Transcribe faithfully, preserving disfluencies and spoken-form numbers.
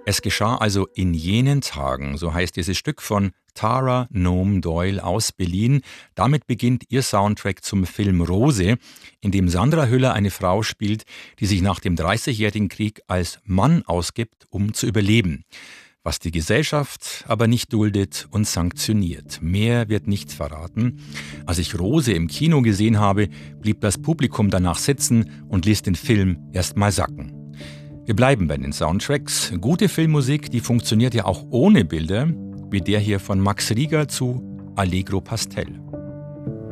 Es geschah also in jenen Tagen, so heißt dieses Stück von Tara Noam Doyle aus Berlin. Damit beginnt ihr Soundtrack zum Film Rose, in dem Sandra Hüller eine Frau spielt, die sich nach dem Dreißigjährigen Krieg als Mann ausgibt, um zu überleben. Was die Gesellschaft aber nicht duldet und sanktioniert. Mehr wird nicht verraten. Als ich Rose im Kino gesehen habe, blieb das Publikum danach sitzen und ließ den Film erst mal sacken. Wir bleiben bei den Soundtracks. Gute Filmmusik, die funktioniert ja auch ohne Bilder, wie der hier von Max Rieger zu Allegro Pastel.